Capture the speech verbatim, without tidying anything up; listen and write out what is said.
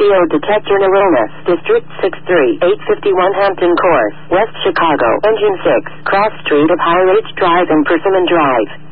O detector Narrowness, District six three, eight fifty-one Hampton Course, West Chicago, Engine six, Cross Street of High Ridge Drive and Persimmon Drive.